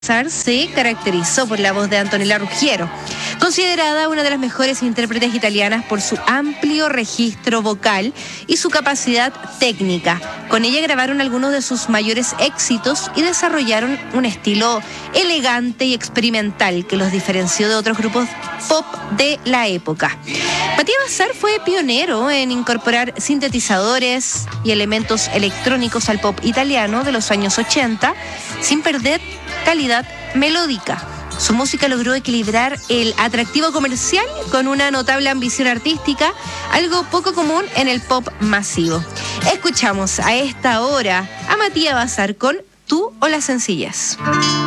Se caracterizó por la voz de Antonella Ruggiero, considerada una de las mejores intérpretes italianas por su amplio registro vocal y su capacidad técnica. Con ella grabaron algunos de sus mayores éxitos y desarrollaron un estilo elegante y experimental que los diferenció de otros grupos pop de la época. Matías Bazar fue pionero en incorporar sintetizadores y elementos electrónicos al pop italiano de los años 80, sin perder calidad melódica. Su música logró equilibrar el atractivo comercial con una notable ambición artística, algo poco común en el pop masivo. Escuchamos a esta hora a Matías Bazar con Tú o la Sencillez.